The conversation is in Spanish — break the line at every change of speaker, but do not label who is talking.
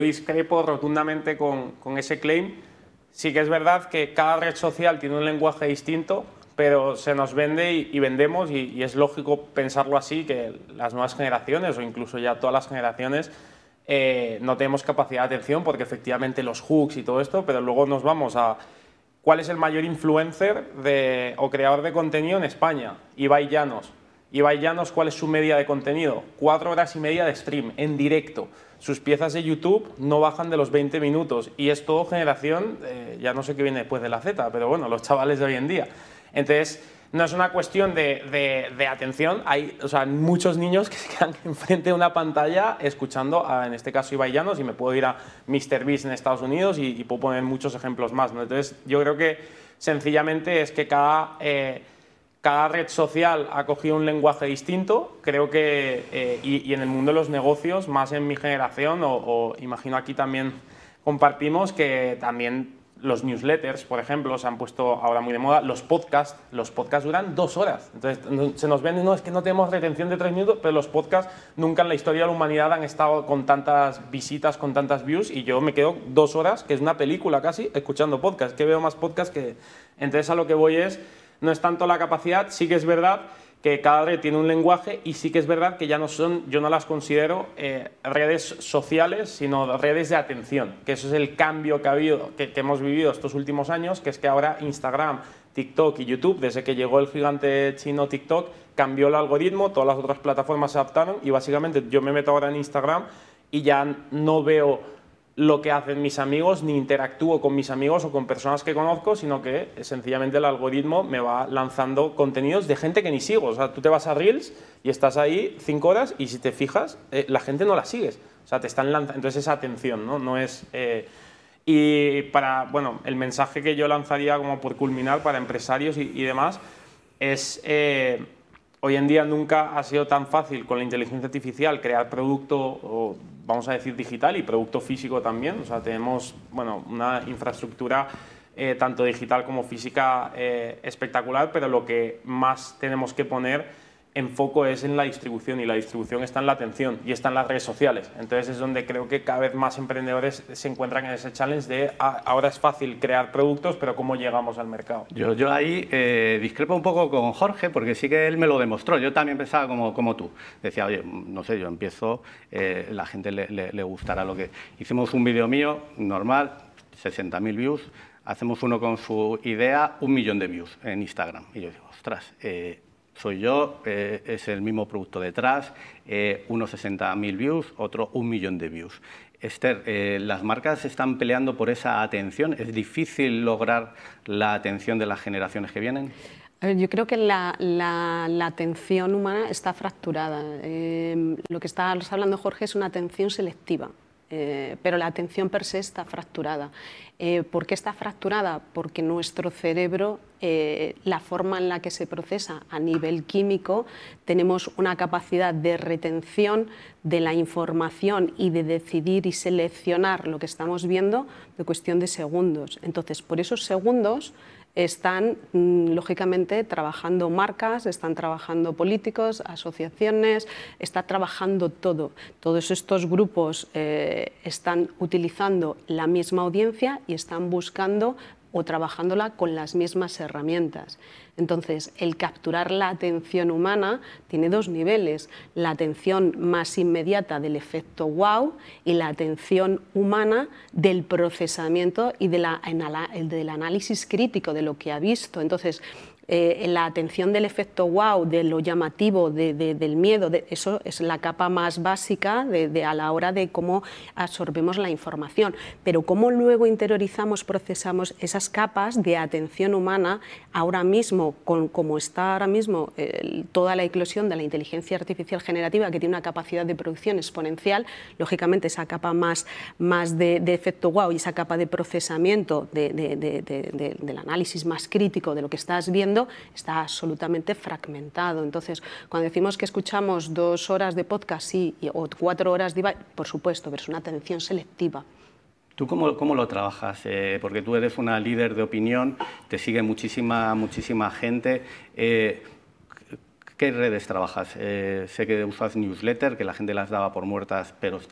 discrepo rotundamente con ese claim. Sí que es verdad que cada red social tiene un lenguaje distinto, pero se nos vende y vendemos, y es lógico pensarlo así, que las nuevas generaciones o incluso ya todas las generaciones no tenemos capacidad de atención porque efectivamente los hooks y todo esto, pero luego nos vamos a cuál es el mayor influencer o creador de contenido en España. Ibai Llanos. Ibai Llanos, ¿cuál es su media de contenido? 4 horas y media de stream, en directo. Sus piezas de YouTube no bajan de los 20 minutos y es todo generación, ya no sé qué viene después de la Z, pero bueno, los chavales de hoy en día. Entonces, no es una cuestión de atención, hay, o sea, muchos niños que se quedan enfrente de una pantalla escuchando, en este caso, Ibai Llanos, y me puedo ir a MrBeast en Estados Unidos y puedo poner muchos ejemplos más, ¿no? Entonces, yo creo que sencillamente es que cada red social ha cogido un lenguaje distinto, creo que, y en el mundo de los negocios, más en mi generación, o imagino aquí también compartimos que también los newsletters, por ejemplo, se han puesto ahora muy de moda, los podcasts duran 2 horas, entonces se nos vende, no, es que no tenemos retención de 3 minutos, pero los podcasts nunca en la historia de la humanidad han estado con tantas visitas, con tantas views, y yo me quedo 2 horas, que es una película casi, escuchando podcasts, que veo más podcasts que... Entonces a lo que voy no es tanto la capacidad, sí que es verdad que cada red tiene un lenguaje y sí que es verdad que ya no son, yo no las considero redes sociales, sino redes de atención, que eso es el cambio que ha habido, que hemos vivido estos últimos años, que es que ahora Instagram, TikTok y YouTube, desde que llegó el gigante chino TikTok, cambió el algoritmo, todas las otras plataformas se adaptaron y básicamente yo me meto ahora en Instagram y ya no veo lo que hacen mis amigos, ni interactúo con mis amigos o con personas que conozco, sino que sencillamente el algoritmo me va lanzando contenidos de gente que ni sigo. O sea, tú te vas a Reels y estás ahí 5 horas y si te fijas, la gente no la sigues. O sea, te están lanzando... Entonces esa atención, ¿no? No es... Y para, bueno, el mensaje que yo lanzaría como por culminar para empresarios y demás es... hoy en día nunca ha sido tan fácil con la inteligencia artificial crear producto, o vamos a decir digital, y producto físico también. O sea, tenemos, bueno, una infraestructura tanto digital como física espectacular, pero lo que más tenemos que poner en foco es en la distribución, y la distribución está en la atención y está en las redes sociales. Entonces es donde creo que cada vez más emprendedores se encuentran en ese challenge de ahora es fácil crear productos, pero ¿cómo llegamos al mercado?
Yo ahí discrepo un poco con Jorge, porque sí que él me lo demostró. Yo también pensaba como tú. Decía, oye, no sé, yo empiezo, la gente le gustará lo que... Hicimos un vídeo mío, normal, 60.000 views. Hacemos uno con su idea, 1 millón de views en Instagram. Y yo digo, ostras... soy yo, es el mismo producto detrás, unos 60.000 views, otro 1 millón de views. Esther, ¿las marcas están peleando por esa atención? ¿Es difícil lograr la atención de las generaciones que vienen?
Yo creo que la atención humana está fracturada. Lo que estás hablando, Jorge, es una atención selectiva. Pero la atención per se está fracturada. ¿Por qué está fracturada? Porque nuestro cerebro, la forma en la que se procesa a nivel químico, tenemos una capacidad de retención de la información y de decidir y seleccionar lo que estamos viendo de cuestión de segundos. Entonces, por esos segundos están, lógicamente, trabajando marcas, están trabajando políticos, asociaciones, está trabajando todo. Todos estos grupos están utilizando la misma audiencia y están buscando o trabajándola con las mismas herramientas. Entonces, el capturar la atención humana tiene 2 niveles: la atención más inmediata del efecto wow y la atención humana del procesamiento y del análisis crítico de lo que ha visto. Entonces, la atención del efecto wow, de lo llamativo, del miedo, eso es la capa más básica a la hora de cómo absorbemos la información. Pero cómo luego interiorizamos, procesamos esas capas de atención humana, ahora mismo, como está ahora mismo toda la eclosión de la inteligencia artificial generativa, que tiene una capacidad de producción exponencial, lógicamente esa capa más de efecto wow y esa capa de procesamiento del análisis más crítico de lo que estás viendo, está absolutamente fragmentado. Entonces, cuando decimos que escuchamos 2 horas de podcast, sí, o 4 horas de... por supuesto, pero es una atención selectiva.
¿Tú cómo lo trabajas? Porque tú eres una líder de opinión, te sigue muchísima gente. ¿Qué redes trabajas? Sé que usas newsletter, que la gente las daba por muertas, pero